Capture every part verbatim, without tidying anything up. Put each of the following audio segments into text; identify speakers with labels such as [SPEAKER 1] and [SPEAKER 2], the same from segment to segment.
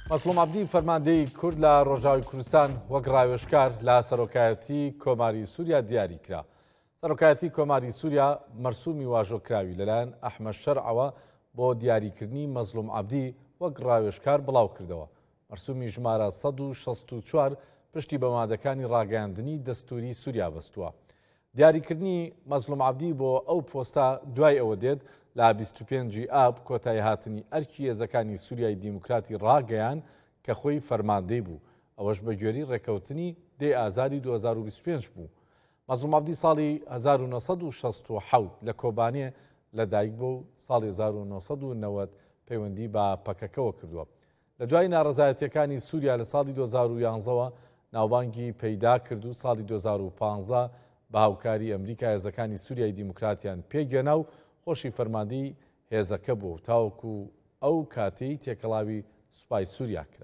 [SPEAKER 1] مەزلوم عەبدی فەرماندەی کورد لە ڕۆژاوی کوردستان وەک ڕاوێژکار لە سەرۆکایەتی کۆماری سووریا دیاری کرا. سەرۆکایەتی کۆماری سووریا مەرسومی واژۆکراوی لەلایەن ئەحمەد شەرعەوە بۆ دیاریکردنی مەزلوم عەبدی وەک ڕاوێژکار بڵاو کردەوە. مەرسومی ژمارە سەد و شەست و چوار پشتی بە مادەکانی ڕاگەیاندنی دەستوری سووریا بەستووە. دیاریکردنی مەزلوم عەبدی بۆ ئەو پۆستە دوای ئەوە دێت لە بیست و پێنجی ئاب کۆتایی هاتنی ئەرکی هێزەکانی سووریای دیموکراتی ڕاگەیان کە خۆی فەرماندەی بوو. ئەوەش بە گوێری ڕێکەوتنی دێ ئازاری دوو هەزار و بیست و پێنج بوو. مەزلوم عەبدی ساڵی هەزار و نۆ سەد و شەست و حەوت لە کۆبانێ لەدایک بوو و ساڵی هەزار و نۆ سەد و نەوەد پەیوەندی بە پەکەکەوە کردووە. لە دوای ناڕەزایەتیەکانی سووریا لە ساڵی دوو هەزار و یانزەوە ناوبانگی پەیدا کرد و ساڵی دوو هەزار و پانزە بە هاوکاری ئەمریکا هێزەکانی سووریای دیموکراتیان پێگەنا و خۆشی فەرماندەی هێزەکە بوو تاوەکو ئەو کاتەی تێکەڵاوی سوپای سووریا کرا.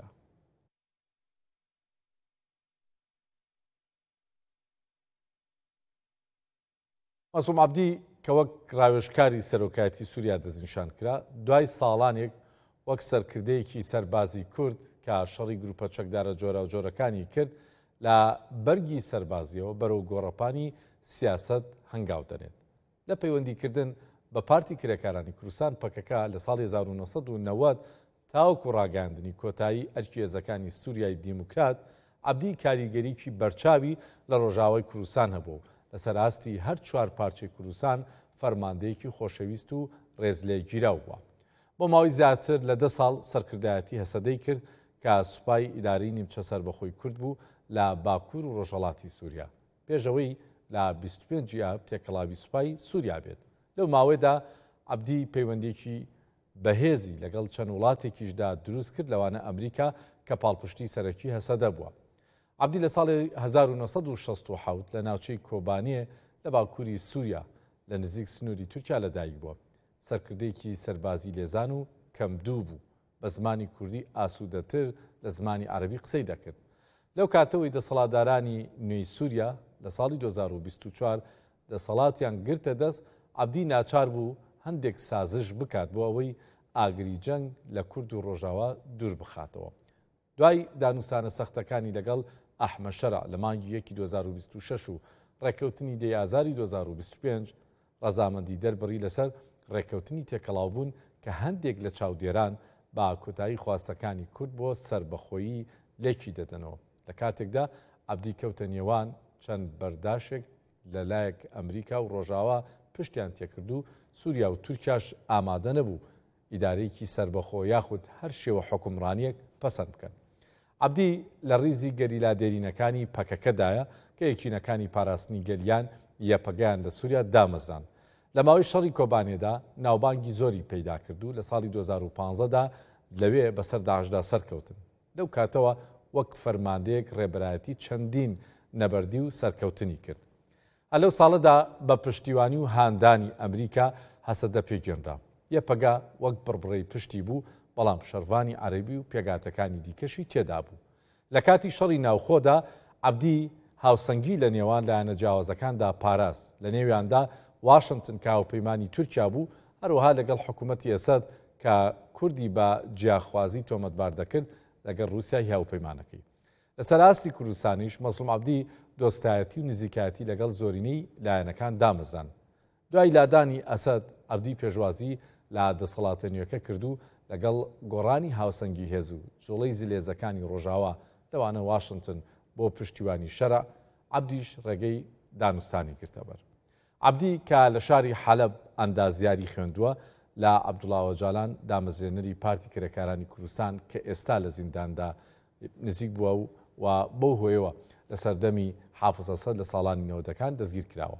[SPEAKER 1] مەزلوم عەبدی کە وەک ڕاوێژکاری سەرۆکایەتی سووریا دەستنیشان کرا دوای ساڵانێک وەک سەرکردەیەکی سەربازی کورد کە شەڕی گروپە چەکدارە جۆرە و جۆرەکانی کرد لە بەرگی سەربازیەوە بەرەو گۆڕەپانی سیاسەت هەنگاو دەنێت. لە پەیوەندیکردن بە پارتی کرێکارانی کوردستان پەکەکە لە ساڵی هەزار و نۆ سەد و نەوەد تاوەکو ڕاگەاندنی کۆتایی ئەرکی هێزەکانی سووریای دیموکرات عەبدی کاریگەریکی بەرچاوی لە ڕۆژاوای کوردستان هەبوو. لەسەر ئاستی هەر چوار پارچەی کوردستان فەرماندەیەکی خۆشەویست و ڕێزلێگیراو بووە. بۆ ماوەی زیاتر لە دە ساڵ سەرکردایەتی هەسەدەی کرد کە سوپای ئیداری نیمچە سەربەخۆی کورد بوو لە باکوور و ڕۆژهەڵاتی سووریا پێشەوەی لە بیست و پێنجی ئاب تێکەڵاوی سوپای سووریا بێت. لەو ماوەیەدا عەبدی پەیوەندێکی بەهێزی لەگەڵ چەند وڵاتێکیشدا دروست کرد لەوانە ئەمریکا کە پاڵپشتی سەرەکی هەسەدە بووە. عەبدی لە ساڵی هەزار و نۆ سەد و شەست و حەوت لە ناوچەی کۆبانێ لە باکووری سووریا لە نزیک سنووری تورکیا لەدایک بووە. سەرکردەیەکی سەربازی لێزان و کەمدوو بوو، بە زمانی کوردی ئاسوودەتر لە زمانی عەرەبی قسەی دەکرد. لەو کاتەوەی دەسەڵاتدارانی نوێی سووریا لە ساڵی دوو هەزار و بیست و چوار دەسەڵاتیان گرتە دەست، عەبدی ناچار بوو هەندێک سازش بکات بۆ ئەوەی ئاگری جەنگ لە کورد و ڕۆژاوا دوور بخاتەوە. دوای دانووسانە سەختەکانی لەگەڵ ئەحمەد شەرع لە مانگی یەکی دوو هەزار و بیست و شەش و ڕێکەوتنی دەی ئازاری دوو هەزار و بیست و پێنج ڕەزامەندی دەربڕی لەسەر ڕێکەوتنی تێکەڵاو بوون کە هەندێک لە چاودێران با کۆتایی خواستەکانی کورد بۆ سربەخۆیی لێکی دەدەنەوە. لە کاتێکدا عەبدی کەوتە نێوان چەند بەرداشێک لەلایەک ئەمریکا و ڕۆژاوا پشتیان تێکرد و سووریا و تورکیاش ئامادە نەبوو ئیدارەیەکی سربەخۆ یاخود هەر شێوە حکومڕانیەک پەسەند بکەن. عەبدی لە ڕیزی گەریلادێرینەکانی پەکەکەدایە کە یەکینەکانی پاراستنی گەلیان یەپەگەیان لە سووریا دامەزران. لە ماوەی شەڕی کۆبانێدا ناوبانگی زۆری پەیدا کردو لە ساڵی دوو هەزار و پانزەدا لەوێ بەسەر داعشدا سەرکەوتن. لەو کاتەوە وەک فەرماندەیەک ڕێبەرایەتی چەندین نەبەردی و سەرکەوتنی کرد. ئەلەو ساڵەدا بە پشتیوانی و هاندانی ئەمریکا هەسەدە پێگەێنرا. یەپەگا وەک بڕبڕەی پشتی بوو، بەڵام شەڕوانی عەرەبی و پێگاتەکانی دیکەشی تێدا بوو. لە کاتی شەڕی ناوخۆدا عەبدی هاوسەنگی لە نێوان لایەنە جیاوازەکاندا پاراست. لە نێویاندا واشنگتن کە هاوپەیمانی تورکیا بوو، هەروەها لەگەڵ حکوومەتی ئەسەد کە کوردی بە جیاخوازی تۆمەتبار دەکرد لەگەڵ رووسیای هاوپەیمانەکەی. لەسەر ئاستی کوردستانیش مەزلوم عەبدی دۆستایەتی و نزیکایەتی لەگەڵ زۆرینەی لایەنەکان دامەزران. دوای لادانی ئەسەد عەبدی پێشوازی لە دەسەڵاتە نوێەکە کرد و لەگەڵ گۆڕانی هاوسەنگی هێز و جوڵەی زلێزەکانی ڕۆژاوا لەوانە واشنگتن بۆ پشتیوانی شەرع عەبدیش ڕێگەی دانوستانی گرتەبەر. عەبدی کە لە شاری حەلەب ئەندازیاری خوێندووە لە عەبدوڵڵا ئۆجالان دامەزرێنەری پارتی کرێکارانی کوردستان کە ئێستا لە زینداندا نزیک بووە و بەو هۆیەوە لە سەردەمی حافز ئەسەد لە ساڵانی نەوەدەکان دەستگیر کراوە.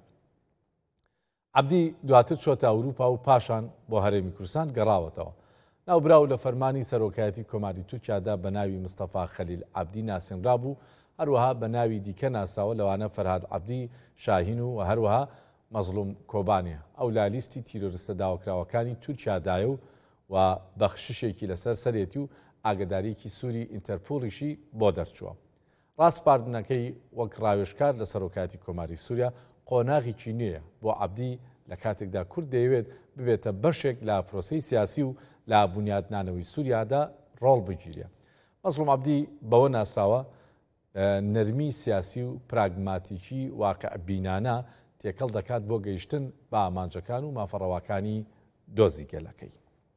[SPEAKER 1] عەبدی دواتر چۆتە ئەوروپا و پاشان بۆ هەرێمی کوردستان گەڕاوەتەوە. ناوبراو لە فەرمانی سەرۆکایەتی کۆماری تورکیادا بە ناوی مستەفا خەلیل عەبدی ناسێنرا بوو، هەروەها بە ناوی دیکە ناسراوە لەوانە فەرهاد عەبدی شاهین و هەروەها مەزلوم کۆبانێ ئەو لا لیستی تیرۆریستە داواکراوەکانی تورکیادایە و و بەخششێکی لەسەر سەرێتی و ئاگداریەکی سووری ئینتەرپۆڵیشی بۆ دەرچووە. ڕاستپاردنەکەی وەک ڕاوێژکار لە سەرۆکایەتی کۆماری سووریا قۆناغێکی نوێیە بۆ عەبدی لە کاتێکدا کورد دەیەوێت ببێتە بەشێک لە پرۆسەی سیاسی و لە بنیادنانەوەی سووریادا ڕۆڵ بگیرێ. مەزڵوم عەبدی بەوە ناساوە نەرمی سیاسی و پراگماتیکی واقع بینانە تێکەڵ دەکات بۆ گەیشتن بە ئامانجەکان و مافەڕەواکانی دۆزی گەلەکەی.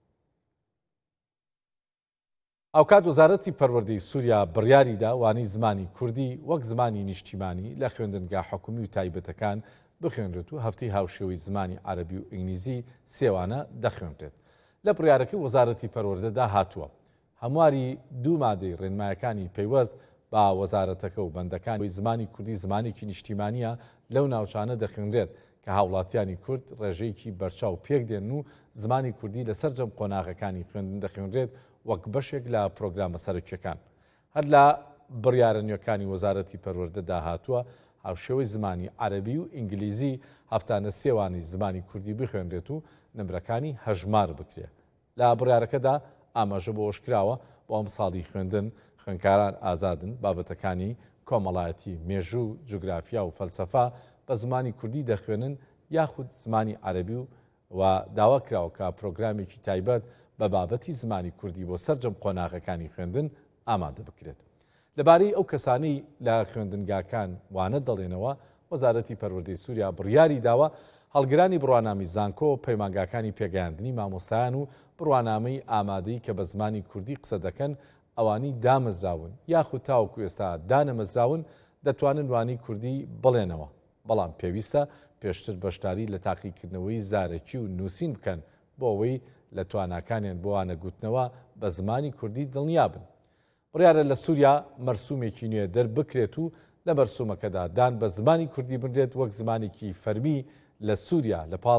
[SPEAKER 1] ئەوکات وەزارەتی پەروەردەی سووریا بڕیاریدا وانی زمانی کوردی وەک زمانی نیشتیمانی لە خوێندنگا حکومی و تایبەتەکان بخوێنرێت و هەفتەی هاوشێوەی زمانی عەرەبی و ئینگلیزی سێوانە دەخوێنرێت. لە بڕیارەکەی وەزارەتی پەروەردەدا هاتووە هەمواری دوو مادەی ڕێنمایەکانی پەیوەست با وەزارەتەکە و بەندەکان زمانی کوردی زمانێکی نیشتیمانیە لەو ناوچانە دەخوێنرێت کە هاوڵاتیانی کورد ڕێژەیەکی بەرچاو پێک دێن و زمانی کوردی لەسەر جەم قۆناغەکانی خوێندن دەخوێنرێت وەک بەشێک لە پرۆگرامە سەرکیەکان. هەر لە بڕیارە نوێەکانی وەزارەتی پەروەردەدا هاتووە هاوشێوەی زمانی عەرەبی و ئینگلیزی هەفتانە سێوانی زمانی کوردی بخوێنرێت و نمرەکانی هەژمار بکرێت. لە بڕیارەکەدا ئاماژە بۆ ئۆشکراوە بۆ ئەم ساڵی خوێندن خوێندکاران ئازادن بابەتەکانی کۆمەڵایەتی مێژوو جوگرافیا و فەلسەفا بە زمانی کوردی دەخوێنن یاخود زمانی عەرەبی و داوا کراوە کە پرۆگرامێکی تایبەت بە بابەتی زمانی کوردی بۆ سەرجەم قۆناغەکانی خوێندن ئامادە بکرێت. لەبارەی ئەو کەسانەی لە خوێندنگاکان وانە دەڵێنەوە وەزارەتی پەروەردەی سووریا بڕیاری داوە هەڵگرانی بڕوانامی زانکۆ و پەیمانگاکانی پێگەیاندنی مامۆستایان و بڕوانامەی ئامادەی کە بە زمانی کوردی قسە دەکەن ئەوانی دامەزراون یاخود تاوەکو ئێستا دانەمەزراون دەتوانن وانی کوردی بڵێنەوە، بەڵام پێویستە پێشتر بەشداری لە تاقیکردنەوەی زارەکی و نووسین بکەن بۆ ئەوەی لە تواناکانیان بۆ وانەگوتنەوە بە زمانی کوردی دڵنیابن. بڕیارە لە سووریا مەرسومێکی نوێ دەربکرێت و لە مەرسومەکەدا دان بە زمانی کوردی بنرێت وەک زمانێکی فەرمی لە سووریا لە